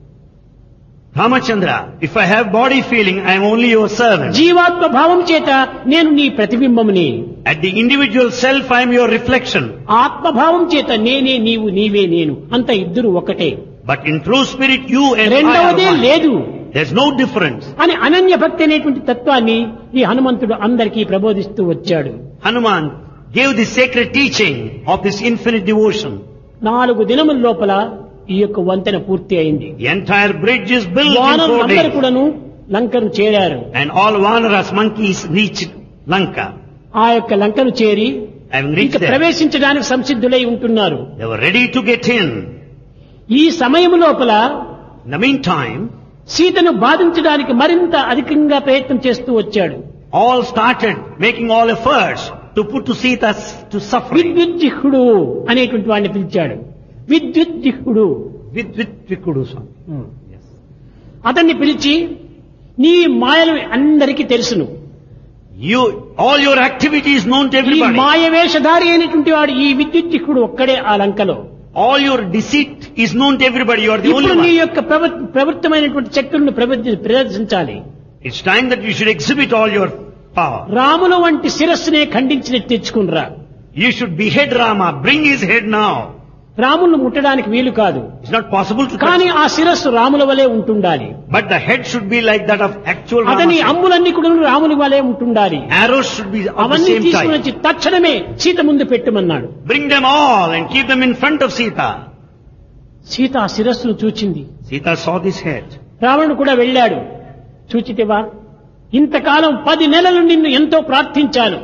Ramachandra, if I have body feeling, I am only your servant. జీవాత్మ భావం చేత నేను నీ ప్రతిబింబముని. At the individual self, I am your reflection. ఆత్మభావం చేత నేనే నీవు నీవే నేను అంత ఇద్దరు ఒకటే. But in true spirit, you and I are రెండవదే one. లేదు. There's no difference. అని అనన్య భక్తి అనేటువంటి తత్వాన్ని ఈ హనుమంతుడు అందరికీ ప్రబోధిస్తూ వచ్చాడు. Hanuman gave the sacred teaching of this infinite devotion. నాలుగు దినముల లోపల ఈ యొక్క వంతెన పూర్తి అయింది. The entire bridge is built in four వానరులందరూ days. కూడాను లంకను చేరారు. And all Vanaras monkeys reached Lanka. ఆ యొక్క లంకను చేరి Having ఇక reached there, ప్రవేశించడానికి సంసిద్ధులై ఉంటున్నారు. they were ready to get in. ఈ సమయం లోపల In the meantime, సీతను బాధించడానికి మరింత అధికంగా ప్రయత్నం చేస్తూ వచ్చాడు. all started making all efforts to put to Sita to suffering. విద్యుజ్జిహ్వుడు అనేటువంటి వాడిని పిలిచాడు. విద్యుజ్జిహ్వుడు With with Vikudu son. Yes. అతన్ని పిలిచి నీ మాయలు అందరికీ తెలుసును. You, all your activity is known to ఈ everybody. మాయ వేషధారి అయినటువంటి వాడు ఈ విద్యుజ్జిహ్వుడు ఒక్కడే ఆ లంకలో. All your deceit is known to everybody. You are the ఇప్పుడు only నీ one. యొక్క ప్రవ- ప్రవృత్తమైనటువంటి శక్తులను ప్రవ- ప్రదర్శించాలి. It's time that you should exhibit all your power. రాముల వంటి శిరస్సునే ఖండించి తెచ్చుకునిరా. You should behead Rama. Bring his head now. రాములను ముట్టడానికి వీలు కాదు. It's not possible to కానీ touch. ఆ శిరస్సు రాముల వలె ఉంటుండాలి. But the head should be like that of actual అతని Rama. అమ్ములన్నీ కూడా రాముల వలె ఉంటుండాలి. Arrows should be of the అవన్నీ same తీసుకుని type. వచ్చి తక్షణమే సీత ముందు పెట్టమన్నాడు. Bring them all and keep them in front of Sita. Sita ఆ శిరస్సును చూచింది. Sita saw this head. రావణుడు కూడా వెళ్ళాడు. చూచితివా, ఇంతకాలం పది నెలలు నిన్ను ఎంతో ప్రార్థించాను.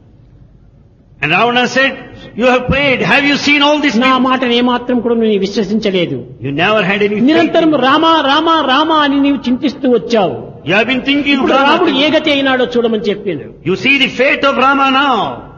And Ravana said, you have prayed. Have you seen all this? నా మాటను ఏమాత్రం కూడా నువ్వు విశ్వసించలేదు. You never had any faith. నిరంతరం రామా రామా రామా అని నీవు చింతిస్తూ వచ్చావు. You have been thinking of ఇప్పుడు రాముడు ఏ Rama. గతి అయినాడో చూడమని చెప్పింది. You see the fate of Rama now.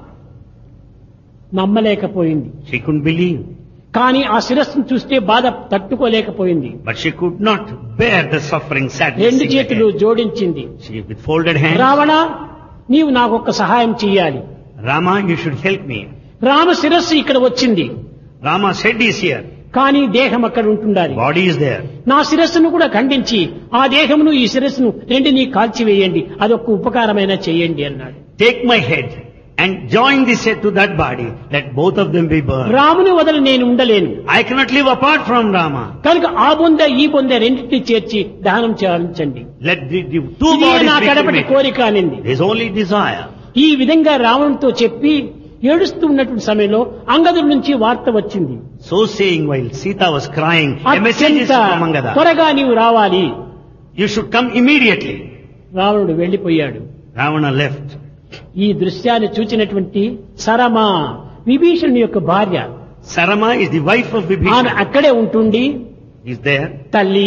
నమ్మలేకపోయింది. She couldn't believe. కానీ ఆ శిరస్సును చూస్తే బాధ తట్టుకోలేకపోయింది. But she could not bear the suffering, sadness. రెండు in the చేతులు head. జోడించింది. She with folded hands. Ravana, నీవు నాకు ఒక్క సహాయం చెయ్యాలి. Rama, you should help me. Rama శిరస్సు ఇక్కడ వచ్చింది, Rama's head is here. కానీ దేహం అక్కడ ఉంటుండాలి. Body is there. నా శిరస్సును కూడా ఖండించి ఆ దేహమును ఈ శిరస్సును రెండిని కాల్చివేయండి, అదొక ఉపకారమైన చేయండి అన్నాడు. Take my head and join this head to that body. Let both of them be burned. రాముని వదలు నేను ఉండలేను. I cannot live apart from Rama. కనుక ఆ బొంద ఈ బొంద రెండింటిని చేర్చి దహనం చేయించండి. Let the, the two ఇదే bodies నా be కడపటి cremated. కోరిక అనింది. There's only desire. ఈ విధంగా రావణుతో చెప్పి ఏడుస్తూ ఉన్నటువంటి సమయంలో అంగదుడి నుంచి వార్త వచ్చింది. So saying, while Sita was crying, a message is అత్యంత from Angada. త్వరగా నీవు రావాలి. You should come immediately. రావణుడు వెళ్లిపోయాడు. Ravana left. ఈ దృశ్యాన్ని చూచినటువంటి సరమా, విభీషణుని యొక్క భార్య, Sarama is the wife of ఆమె Vibhishana. అక్కడే ఉంటుండి, Is there? తల్లి,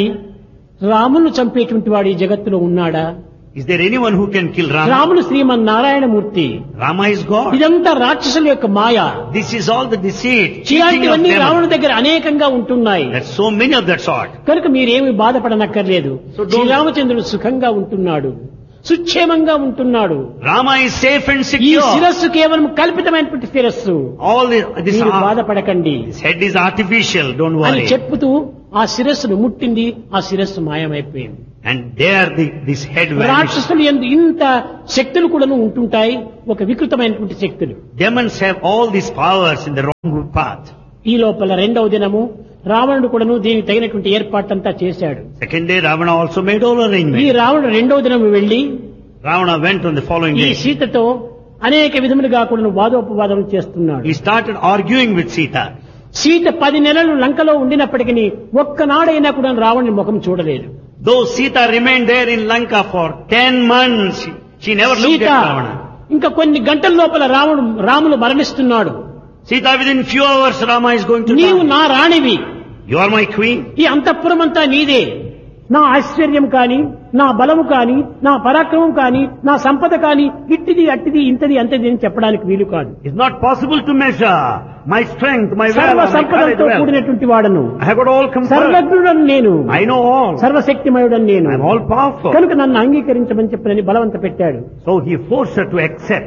రామును చంపేటువంటి వాడు ఈ జగత్తులో ఉన్నాడా? Is there anyone who can kill Rama? రాముడు శ్రీమన్నారాయణమూర్తి. Rama is God. ఇదంతా రాక్షసుల యొక్క మాయ. This is all the deceit, cheating of ఇలాంటివన్నీ రావణుడి them. దగ్గర అనేకంగా ఉంటున్నాయి. There's so many of that sort. కనుక మీరేమి బాధపడనక్కర్లేదు. So don't- శ్రీరామచంద్రుడు సుఖంగా ఉంటున్నాడు, సుక్షేమంగా ఉంటున్నాడు. Rama is safe and ఈ secure. శిరస్సు కేవలం కల్పితమైనటువంటి శిరస్సు, All this, this, మీరు uh, బాధపడకండి this head is artificial. Don't అని worry. చెప్పుతూ ఆ శిరస్సును ముట్టింది. ఆ శిరస్సు మాయమైపోయింది. And there the, this head vanished. రాక్షసులు ఎందు ఇంత శక్తులు కూడాను ఉంటుంటాయి, ఒక వికృతమైనటువంటి శక్తులు. Demons have all these powers in the wrong path. ఈ లోపల రెండవ దినము రావణుడు కూడాను దీనికి తగినటువంటి ఏర్పాటంతా చేశాడు. Second day, Ravana also made all ఈ arrangements. రావణుడు రెండవ దినము వెళ్లి Ravana went on the following ఈ day. సీతతో అనేక విధములుగా కూడాను వాదోపవాదం చేస్తున్నాడు. He started arguing with Sita. Sita పది నెలలు లంకలో ఉండినప్పటికీ ఒక్కనాడైనా కూడా రావణుని ముఖం చూడలేదు. Though Sita remained there in Lanka for ten months, she, she never looked Sita at Ravana. ఇంకా కొన్ని గంటల లోపల రాముడు Ramulu మరణిస్తున్నాడు. Sita, within few hours, Rama is going to నీవు die. నా రాణివి, You are my queen. ఈ అంతఃపురం అంతా నీదే. నా ఐశ్వర్యం కాని, నా బలము కాని, నా పరాక్రమం కాని, నా సంపద కాని, ఇట్టిది అట్టిది ఇంతది అంతది అని చెప్పడానికి వీలు కాదు. It's not possible to measure my strength, my సర్వ valor, my courage సంపదలతో well. కూడినటువంటి వాడను, I have got all comfort. సర్వజ్ఞుడను నేను, I know all. సర్వశక్తిమయుడను నేను, I am all powerful. కనుక నన్ను అంగీకరించమని చెప్పని బలవంత పెట్టాడు. So he forced her to accept.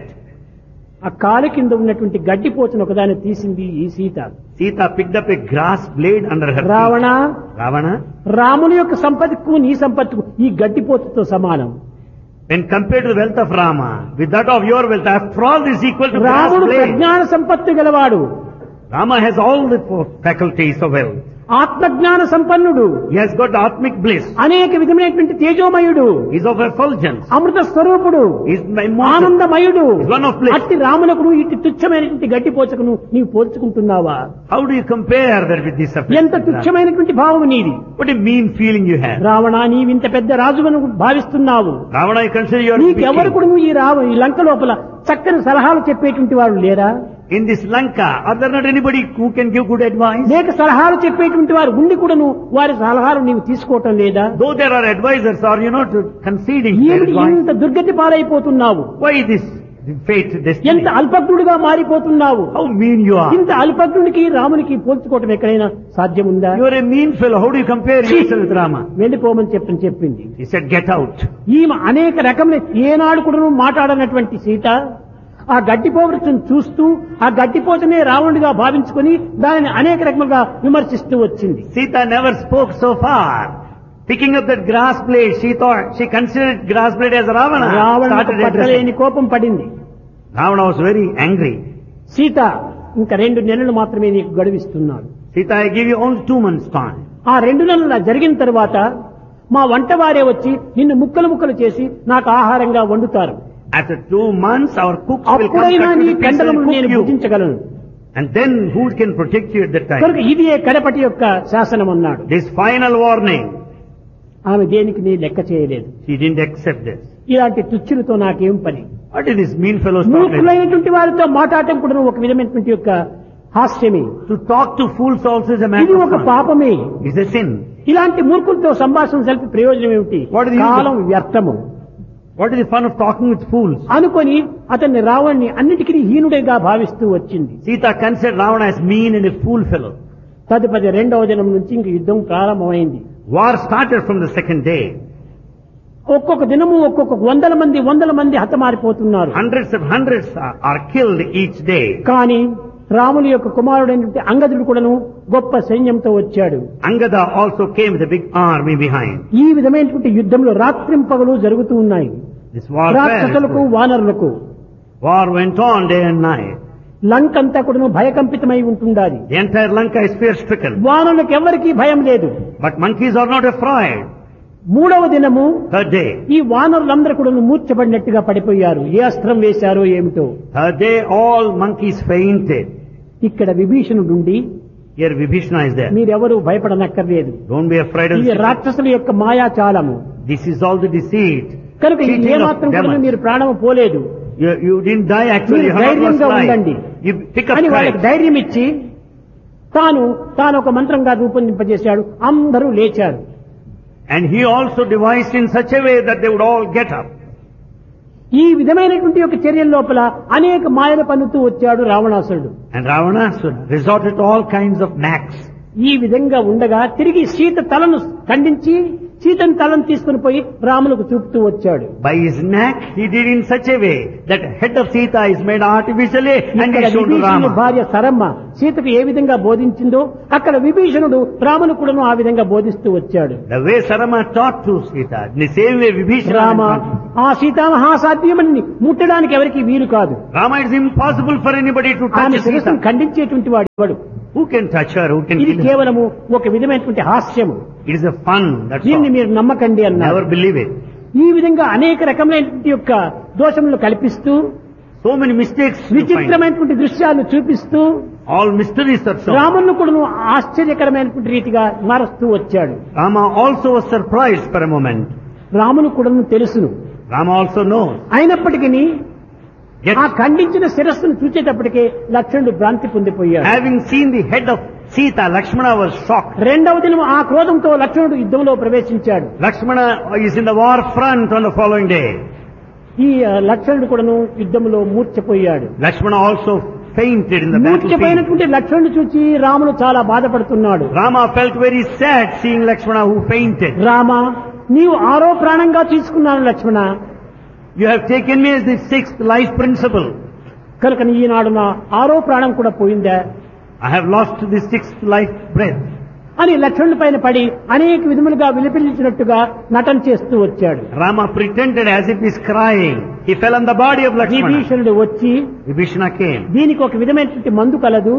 ఆ కాలు కింద ఉన్నటువంటి గడ్డిపోతును ఒకదాన్ని తీసింది ఈ Sita. Sita picked up a grass blade under her Ravana, feet. Ravana, రాముని యొక్క సంపత్తికు నీ సంపత్తికు ఈ గడ్డిపోతుతో సమానం. when compared to the wealth of Rama, with that of your wealth, after all this is equal to grass రాముడు blade. ప్రజ్ఞాన సంపత్తి గలవాడు. Rama has all the faculties of wealth. ఆత్మజ్ఞాన సంపన్నుడు, He has got atmic bliss. అనేక విధమైనటువంటి తేజోమయుడు, He is of effulgence. అమృత స్వరూపుడు, He is immortal. ఆనందమయుడు. He is one of bliss. అట్టి రామునకును ఇట్టి తుచ్చమైనటువంటి గడ్డిపోచకును నీవు పోల్చుకుంటున్నావా? How do you compare that with this affair? ఎంత తుచ్చమైనటువంటి భావం నీది. What a mean feeling you have. Ravana, నీవింత పెద్ద రాజువను భావిస్తున్నావు. Ravana, I consider you are Neekevvaru speaking. కూడా ఈ రావ ఈ లంక లోపల చక్కని సలహాలు చెప్పేటువంటి వాడు లేరా? In this Lanka, are there not anybody who can give good advice? లేక సలహాలు చెప్పేటువంటి వారు ఉండి కూడాను వారి సలహాలు నీవు తీసుకోవటం లేదా? Though there are advisors, are you not conceding their ఏమిటి advice? ఇంత దుర్గతి పాలైపోతున్నావు? Why this fate, destiny? ఎంత అల్పజ్ఞుడిగా మారిపోతున్నావు? How mean you are. ఇంత అల్పజ్ఞుడికి రామునికి పోల్చుకోవటం ఎక్కడైనా సాధ్యముందా? You are a mean fellow. How do you compare yourself with Rama? వెళ్ళిపోమని చెప్పని చెప్పింది. He said, get out. ఈమె అనేక రకముల ఏనాడు కూడా మాట్లాడనటువంటి సీత ఆ గడ్డిపోవచ్చును చూస్తూ ఆ గడ్డిపోతనే రావణుడిగా భావించుకొని దానిని అనేక రకములుగా విమర్శిస్తూ వచ్చింది. Sita never spoke so far. Picking up that grass blade, she thought, she considered grass blade as Ravana. రావణుడికి Started పట్టలేని addressing. కోపం పడింది. Ravana was very angry. Sita, ఇంకా రెండు నెలలు మాత్రమే నీకు గడువిస్తున్నాడు. Sita, I give you only two months time. ఆ రెండు నెలలు జరిగిన తర్వాత మా వంటవారే వచ్చి నిన్ను ముక్కలు ముక్కలు చేసి నాకు ఆహారంగా వండుతారు. After two months, our cooks will come అప్పుడైనా cut నీ to the pieces కండలము and నేను cook you. భుజించగలను. And then who can protect you at that కనుక time? ఇది కడపటి యొక్క శాసనం అన్నాడు. This final warning, ఆమె దేనికి నీ లెక్క చేయలేదు. she didn't accept this. ఇలాంటి తుచ్చులతో నాకేం పని? What did this mean fellow start with? మూర్ఖులైనటువంటి వారితో మాట్లాడటం కూడా ఒక విధమైనటువంటి యొక్క హాస్యమే. To talk to fools also is a ఇది matter ఒక of fun. పాపమే. It's a sin. ఇలాంటి మూర్ఖులతో సంభాషణ జరిపి ప్రయోజనం ఏమిటి? What is the use of- కాలం వ్యర్థము What is the fun of talking with fools? అనుకొని అతన్ని రావణ్ణి అన్నిటికీ హీనుడిగా భావిస్తూ వచ్చింది. Sita considered Ravana as mean and a fool fellow. తదుపరి రెండవ దినం నుంచి ఇంక యుద్ధం ప్రారంభమైంది. War started from the second day. ఒక్కొక్క దినము ఒక్కొక్క వందల మంది వందల మంది హతమారిపోతున్నారు. Hundreds of hundreds are, are killed each day. కానీ రాముని యొక్క కుమారుడైనటువంటి అంగదుడు కూడాను గొప్ప సైన్యంతో వచ్చాడు. Angada also came with a big army behind. ఈ విధమైనటువంటి యుద్ధంలో రాత్రింపగలు జరుగుతూ ఉన్నాయి. This war రాక్షసులకు వానరులకు. War went on day and night. లంక అంతా కూడాను భయకంపితమై ఉంటుండాలి. The entire Lanka is fear stricken. వానరులకు ఎవరికీ భయం లేదు. But monkeys are not afraid. మూడవ దినము Third day. ఈ వానరులందరూ కూడా మూర్ఛపడినట్టుగా పడిపోయారు. ఏ అస్త్రం వేశారో ఏమిటో. Third day all monkeys fainted. ఇక్కడ విభీషణుడుండి Here Vibhishana is there. మీరెవరూ భయపడనక్కర్లేదు. Don't be afraid of ఇది this. రాక్షసుల యొక్క మాయాచాలము. This is all the deceit. కనుక ఇది Cheating of ఏమాత్రం కూడా demons. మీరు ప్రాణము పోలేదు You, you didn't die actually. మీరు You have not lost ధైర్యంగా life. ఉండండి You pick up అని వాళ్ళకి courage. ధైర్యం ఇచ్చి తాను తాను ఒక మంత్రంగా రూపొందింపజేశాడు. అందరూ లేచారు. And he also devised in such a way that they would all get up. ఈ విధమైనటువంటి యొక్క చర్యల లోపల అనేక మాయలు పన్నుతూ వచ్చాడు రావణాసురుడు. And Ravana resorted to all kinds of knacks. ఈ విధంగా ఉండగా తిరిగి సీత తలను ఖండించి సీతను తలను తీసుకుని పోయి రాములకు చూపుతూ వచ్చాడు. By his knack, he did in such a way that head of Sita is made artificially and ఇక్కడ he showed to విభీషణుడి Rama. భార్య సరమ్మ సీతకు ఏ విధంగా బోధించిందో అక్కడ విభీషణుడు రామును కూడాను ఆ విధంగా బోధిస్తూ వచ్చాడు. The way Sarama taught to Sita, in the same way Vibhishana. Rama ఆ సీతామహాసాధ్యమని ముట్టడానికి ఎవరికి వీలు కాదు. Rama, it is impossible for anybody to touch ఆమె శిరస్సును Sita. ఖండించేటువంటి వాడు ఎవడు? Who can touch her? Who can ఇది kill her? కేవలము ఒక విధమైనటువంటి హాస్యము. It is a fun. That's దీన్ని all. మీరు నమ్మకండి అన్నారు. Never believe it. ఈ విధంగా అనేక రకమైనటువంటి యొక్క దోషములు కల్పిస్తూ So many mistakes you find. విచిత్రమైనటువంటి దృశ్యాలను చూపిస్తూ All mysteries are so. రామును కూడా ఆశ్చర్యకరమైనటువంటి రీతిగా మారుస్తూ వచ్చాడు. Rama also was surprised for a moment. రామును కూడా తెలుసును. Rama also knows. అయినప్పటికీ Yet, ఆ ఖండించిన శిరస్సును చూచేటప్పటికే లక్ష్మణుడు భ్రాంతి పొందిపోయాడు. having seen the head of Sita, Lakshmana was shocked. రెండవ దినం ఆ క్రోధంతో లక్ష్మణుడు యుద్ధంలో ప్రవేశించాడు. Lakshmana is in the war front on the following day. ఈ ఆ, లక్ష్మణుడు కూడాను యుద్ధంలో మూర్ఛపోయాడు. Lakshmana also fainted in the battlefield. మూర్ఛపోయినటువంటి లక్ష్మణుడు చూచి రాముడు చాలా బాధపడుతున్నాడు. Rama felt very sad seeing Lakshmana who fainted. Rama నీవు ఆరో ప్రాణంగా తీసుకున్నాను లక్ష్మణ. You have taken me as the sixth life principle. కనుక ఈనాడు నా ఆరో ప్రాణం కూడా పోయిందా I have lost the sixth life breath. అని లక్ష్మణుడి పైన పడి అనేక విధములుగా విలపించినట్టుగా నటన చేస్తూ వచ్చాడు. Rama pretended as if he is crying. He fell on the body of Lakshmana. విభీషణుడు వచ్చి Vibhishana came. దీనికి ఒక విధమైనటువంటి మందు కలదు,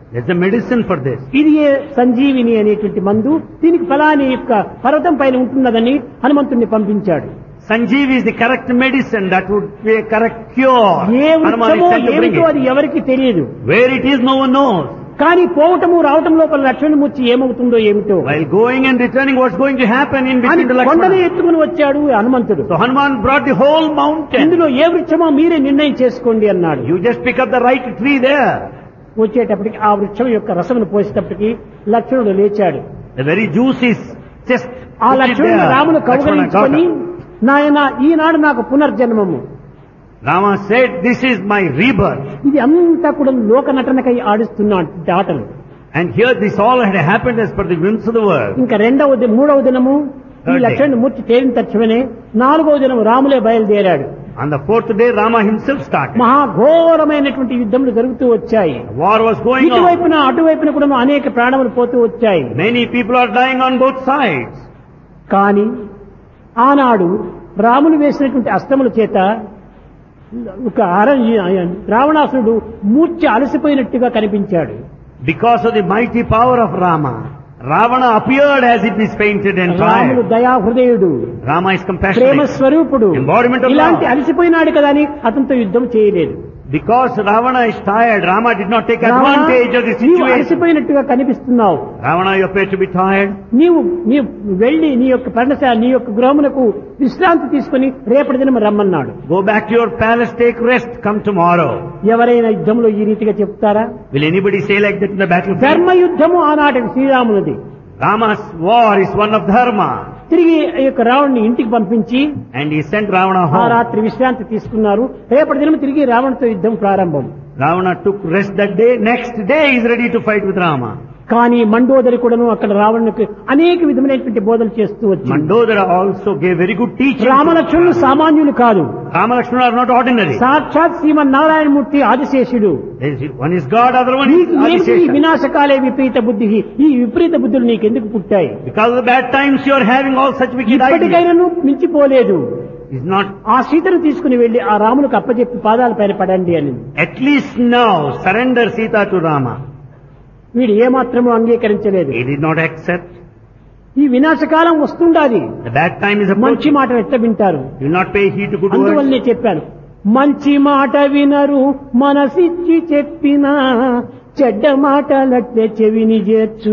There's a medicine for this. ఇది ఏ సంజీవిని అనేటువంటి మందు, దీనికి ఫలాని యొక్క పర్వతం పైన ఉంటున్నదని హనుమంతుడిని పంపించాడు. Sanjeevi is the correct medicine that would be a correct cure. A Hanuman is వృక్షమో sent to bring ఏమిటో అది it. ఎవరికి తెలియదు. Where it is, no one knows. కానీ పోవటము రావటం లోపల లక్ష్మణమూర్తి ఏమవుతుందో ఏమిటో. While going and returning, what's going to happen in అని between the కొండని Lakshmana? ఎత్తుకుని వచ్చాడు హనుమంతుడు. So Hanuman brought the whole mountain. ఇందులో ఏ వృక్షమో మీరే నిర్ణయం చేసుకోండి అన్నాడు. You just pick up the right tree there. వచ్చేటప్పటికి ఆ వృక్షం యొక్క రసమును పోసేటప్పటికి లక్ష్మణుడు లేచాడు. The very juice is just ఆ put it లక్ష్మణుడు there. రామును Lakshmana got కౌగలించుకొని, it. నాయన ఈనాడు నాకు పునర్జన్మము, Rama said, this is my rebirth. ఇది అంతా కూడా లోక నటనకై ఆడిస్తున్న ఆటలు. And here this all had happened as per the whims of the world. ఇంకా రెండవ ది- మూడవ దినము ఈ Third day. లక్ష్మణుడు మూర్తి తేలిన తక్షణమే నాలుగవ దినం రాములే బయలుదేరాడు. On the fourth day, Rama himself started. మహాఘోరమైనటువంటి యుద్ధములు జరుగుతూ వచ్చాయి. War was going on. ఇటువైపున అటువైపున కూడా అనేక ప్రాణములు పోతూ వచ్చాయి. Many people are dying on both sides. కానీ ఆనాడు రాములు వేసినటువంటి అస్త్రముల చేత ఒక అర రావణాసురుడు మూర్ఛ అలసిపోయినట్టుగా కనిపించాడు. Because of the mighty power of Rama, Ravana appeared as if he's fainted and రాముడు tired. దయా హృదయుడు, Rama is ప్రేమ compassionate. స్వరూపుడు. Embodiment of ఇలాంటి love. అలసిపోయినాడు కదా అని అతనితో యుద్ధం చేయలేదు. Because Ravana is tired, Rama did not take Ravana, advantage of the నీవు situation. అలసిపోయినట్టుగా కనిపిస్తున్నావు, Ravana, you appear to be tired. నీవు నీవు వెళ్లి నీ యొక్క పర్ణశాల నీ యొక్క గృహమునకు విశ్రాంతి తీసుకుని రేపటి దినం రమ్మన్నాడు. Go back to your palace, take rest, come tomorrow. ఎవరైనా యుద్ధంలో ఈ రీతిగా చెప్తారా? Will anybody say like that in the battlefield? ధర్మ యుద్ధము ఆనాటి శ్రీరాములది. Rama's war is one of dharma. తిరిగి ఈ యొక్క రావణ్ణి ఇంటికి పంపించి And he sent Ravana ఆ home. రాత్రి విశ్రాంతి తీసుకున్నారు. రేపటి దినం తిరిగి రావణతో యుద్ధం ప్రారంభం. Ravana took rest that day. Next day he is ready to fight with Rama. కానీ మండోదరి కూడాను అక్కడ రావణునికి అనేక విధమైనటువంటి బోధలు చేస్తూ వచ్చింది. Mandodara also gave very good teaching. రామలక్ష్మణులు సామాన్యులు కాదు, Rama Lakshmana are not ordinary. సాక్షాత్ శ్రీమన్నారాయణమూర్తి ఆదిశేషుడు. There is- One is God, other one is నీకు ఏమిటి ఈ Adishesha. వినాశకాలే విపరీత బుద్ధి, ఈ విపరీత బుద్ధులు నీకెందుకు పుట్టాయి? Because of the bad times you are having all such wicked ideas. ఇప్పటికైనా మించిపోలేదు. Is not, ఆ సీతను తీసుకుని వెళ్లి ఆ రామునికి అప్పచెప్పి పాదాల పైన పడండి అని. at least now surrender Sita to Rama. వీడు ఏమాత్రము అంగీకరించలేదు. He did not accept. ఈ వినాశకాలం వస్తుండాది, The bad time is మంచి approaching. మాట ఎట్ట వింటారు? You will not pay heed to good words. అందువల్లనే చెప్పాను, మంచి మాట వినరు మనసిచ్చి చెప్పినా, చెడ్డ మాటలట్లే చెవిని చేర్చు.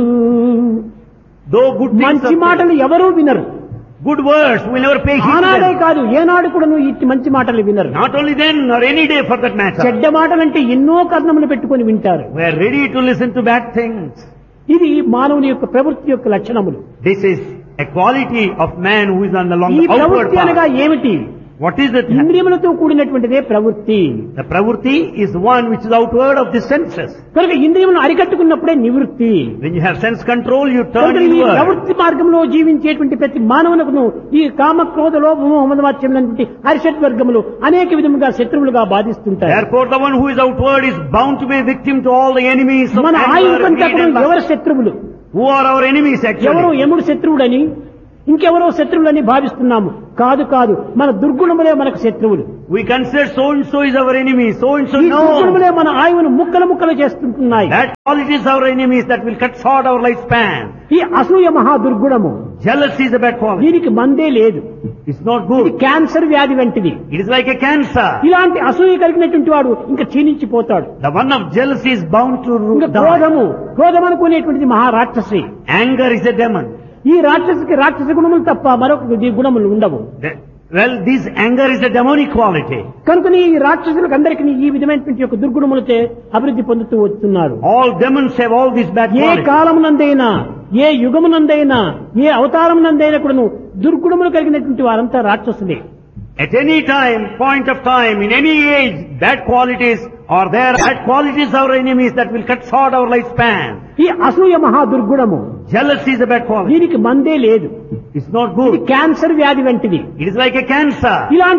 Though good things మంచి are మాటలు ఎవరూ వినరు. good words, we never pay heed to ఆనాడే them. కాదు ఏనాడు కూడా నువ్వు ఇట్టి మంచి మాటలు వినరు. Not only then, or any day for that matter. చెడ్డ మాటలంటే ఎన్నో కర్ణములు పెట్టుకొని వింటారు. We are ready to listen to bad things. ఇది మానవుని యొక్క ప్రవృత్తి యొక్క లక్షణములు. This is a quality of man who is on the long ఈ outward ప్రవృత్తి అనగా path. ఏమిటి? What is it? ఇంద్రియములతో కూడినటువంటిదే ప్రవృత్తి. The pravurti is one which is outward of the senses. కనుక ఇంద్రియములను అరికట్టుకున్నప్పుడే నివృత్తి. When you have sense control, you turn కనుక ఈ inward. ప్రవృత్తి మార్గంలో జీవించేటువంటి ప్రతి మానవునకును ఈ కామ క్రోధ లోభము మమదాచ్యములైనటువంటి హరిషడ్ వర్గములు అనేక విధముగా శత్రువులుగా బాధిస్తుంటాయి. Therefore, the one who is outward is bound to be a victim to all the enemies of మన anger, ఆయుధంతా greed and lust. ఎవరు శత్రువులు? Who are our enemies ఎవరో actually? యముడు శత్రువుడని, ఇంకెవరో శత్రువులని భావిస్తున్నాము. కాదు కాదు, మన దుర్గుణములే మనకు శత్రువులు. We consider so and so is our enemy, so and so ఈ no. దుర్గుణములే మన ఆయువును ముక్కలు ముక్కలు చేస్తుంటున్నాయి. That quality is our enemies that will cut short our lifespan. ఈ అసూయ మహా దుర్గుణము, Jealousy is a bad quality. దీనికి మందే లేదు. It's not ఇది good. క్యాన్సర్ వ్యాధి వంటిది. It is like a cancer. ఇలాంటి అసూయ కలిగినటువంటి వాడు ఇంకా క్షీణించిపోతాడు. The one of jealousy is bound to ఇంకా die. క్రోధము, క్రోధం అనుకునేటువంటిది మహారాక్షసి. Anger is a demon. ఈ రాక్షసికి రాక్షస గుణములు తప్ప మరొక ది- గుణములు ఉండవు. The- Well, this anger is a demonic quality. కనుకని ఈ రాక్షసులకు అందరికీ ఈ విధమైనటువంటి యొక్క దుర్గుణములతో అభివృద్ధి పొందుతూ వస్తున్నారు. All demons have all these bad A qualities. కాలమునందైనా, ఏ యుగమునందైనా, ఏ అవతారమునందైనా కూడాను దుర్గుణములు కలిగినటువంటి వారంతా రాక్షసులే. At any time, point of time, in any age, bad qualities are there. Bad qualities are our enemies that will cut short our lifespan. ఈ అసూయ మహా దుర్గుణము, Jealousy is a bad quality. దీనికి మందే లేదు. It's not ఇది good. Cancer వ్యాధి వంటిది. It is like a cancer. ఇలాంటి